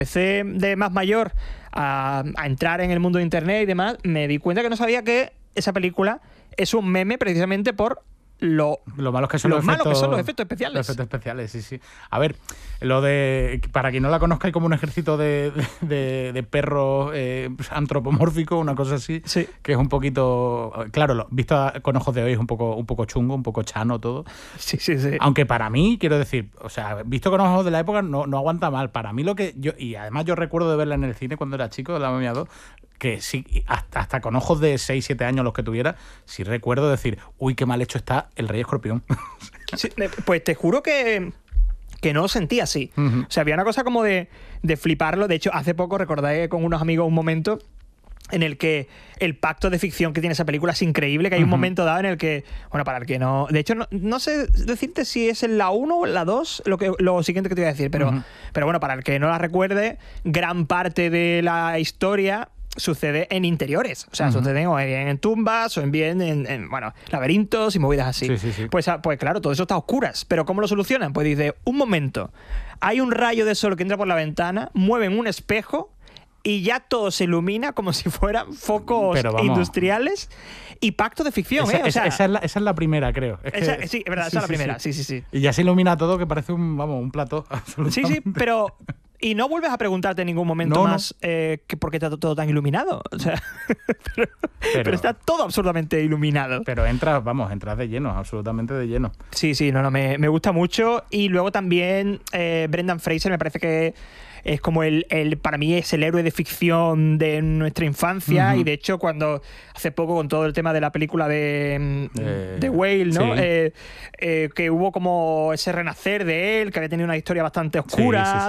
empecé de más mayor a entrar en el mundo de internet y demás, me di cuenta que no sabía que esa película es un meme precisamente por lo malos que son los efectos especiales. Los efectos especiales, sí. A ver, para quien no la conozca, hay como un ejército de perros antropomórficos, una cosa así, sí, que es un poquito... Claro, visto con ojos de hoy es un poco chungo, un poco chano todo. Sí. Aunque para mí, quiero decir, o sea, visto con ojos de la época, no aguanta mal. Para mí y además yo recuerdo de verla en el cine cuando era chico, La Momia 2, que sí, hasta con ojos de 6, 7 años los que tuviera, sí recuerdo decir, uy, qué mal hecho está El Rey Escorpión. Sí, pues te juro que no lo sentía así. Uh-huh. O sea, había una cosa como de fliparlo. De hecho, hace poco recordé con unos amigos un momento en el que el pacto de ficción que tiene esa película es increíble, que hay un momento dado en el que, bueno, para el que no... De hecho, no sé decirte si es en la 1 o en la 2 lo siguiente que te voy a decir, pero bueno, para el que no la recuerde, gran parte de la historia sucede en interiores. O sea, suceden o bien en tumbas o bien en laberintos y movidas así. Sí. Pues claro, todo eso está a oscuras. ¿Pero cómo lo solucionan? Pues dice, un momento, hay un rayo de sol que entra por la ventana, mueven un espejo y ya todo se ilumina como si fueran focos industriales y pacto de ficción. Esa es la primera, creo. Sí, es verdad, esa es la primera. Sí. Y ya se ilumina todo, que parece un plató. Sí, pero... Y no vuelves a preguntarte en ningún momento más por qué está todo tan iluminado. O sea, pero está todo absurdamente iluminado. Pero entras de lleno, absolutamente de lleno. Sí, me gusta mucho. Y luego también Brendan Fraser me parece que es como para mí es el héroe de ficción de nuestra infancia. Y de hecho, cuando hace poco con todo el tema de la película de Whale, ¿no? Sí. Que hubo como ese renacer de él, que había tenido una historia bastante oscura,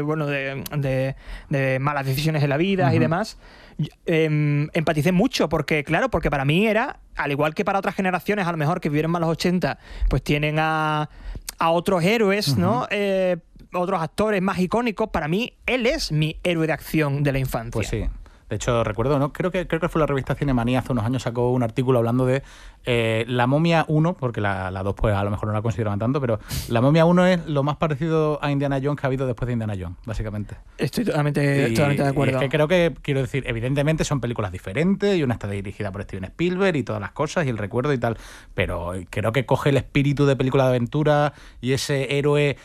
de malas decisiones en la vida y demás. Empaticé mucho porque para mí era, al igual que para otras generaciones a lo mejor que vivieron más los 80, pues tienen a otros héroes, ¿no? Otros actores más icónicos. Para mí, él es mi héroe de acción de la infancia. Pues sí. De hecho, recuerdo, ¿no? Creo que fue la revista Cinemanía hace unos años, sacó un artículo hablando de La Momia 1, porque la 2 pues a lo mejor no la consideraban tanto, pero La Momia 1 es lo más parecido a Indiana Jones que ha habido después de Indiana Jones, básicamente. Estoy totalmente de acuerdo. Y es que quiero decir, evidentemente son películas diferentes y una está dirigida por Steven Spielberg y todas las cosas y el recuerdo y tal, pero creo que coge el espíritu de película de aventura y ese héroe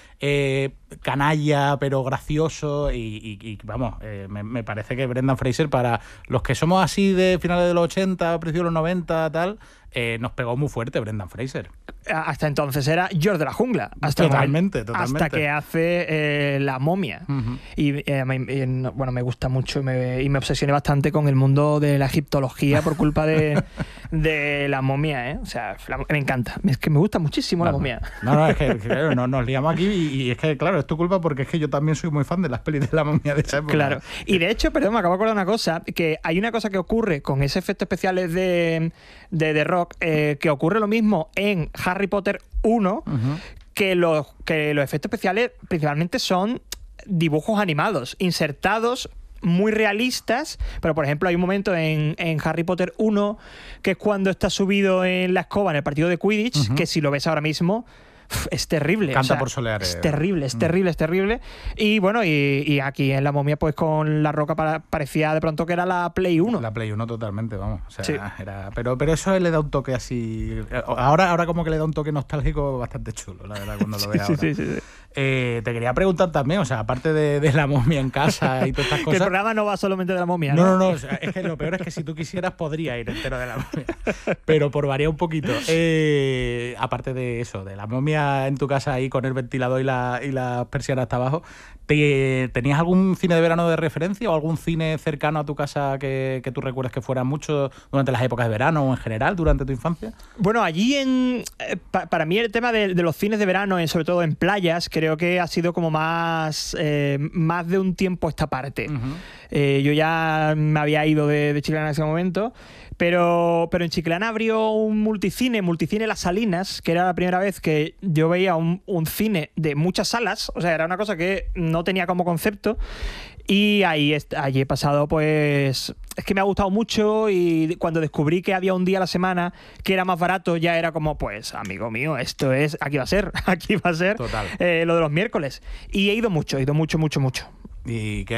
canalla pero gracioso y vamos, me parece que Brendan Fraser, para los que somos así de finales de los 80, principios de los 90, tal, nos pegó muy fuerte Brendan Fraser. Hasta entonces era George de la Jungla. Totalmente. Hasta que hace La Momia. Y me gusta mucho y me obsesioné bastante con el mundo de la egiptología por culpa de La Momia, O sea, me encanta. Es que me gusta muchísimo La Momia. Es que claro, nos liamos aquí y es que, claro, es tu culpa porque es que yo también soy muy fan de las pelis de La Momia de esa época. Claro. Y de hecho, perdón, me acabo de acordar una cosa, que hay una cosa que ocurre con ese efecto especiales de The Rock, que ocurre lo mismo en Harry Potter 1, que los efectos especiales principalmente son dibujos animados, insertados muy realistas, pero por ejemplo hay un momento en Harry Potter 1 que es cuando está subido en la escoba en el partido de Quidditch, que si lo ves ahora mismo es terrible. Canta por soleares. Es terrible. Y bueno, y aquí en La Momia, pues con La Roca parecía de pronto que era la Play 1. La Play 1 totalmente, vamos. O sea, era, pero eso le da un toque así... Ahora como que le da un toque nostálgico bastante chulo, la verdad, cuando lo veo ahora. Sí. Te quería preguntar también, o sea, aparte de La Momia en casa y todas estas cosas... Que el programa no va solamente de La Momia, ¿no? No, o sea, es que lo peor es que si tú quisieras podría ir entero de La Momia. Pero por variar un poquito. Aparte de eso, de La Momia en tu casa ahí con el ventilador y la persiana hasta abajo, ¿tenías algún cine de verano de referencia o algún cine cercano a tu casa que tú recuerdes que fuera mucho durante las épocas de verano o en general durante tu infancia? Bueno, allí para mí el tema de los cines de verano, sobre todo en playas, creo que ha sido como más de un tiempo esta parte. Yo ya me había ido de Chiclana en ese momento, pero en Chiclana abrió un multicine Las Salinas, que era la primera vez que yo veía un cine de muchas salas. O sea, era una cosa que no tenía como concepto. Y allí he pasado, pues... Es que me ha gustado mucho y cuando descubrí que había un día a la semana que era más barato, ya era como, pues, amigo mío, aquí va a ser Total. lo de los miércoles. Y he ido mucho. ¿Y qué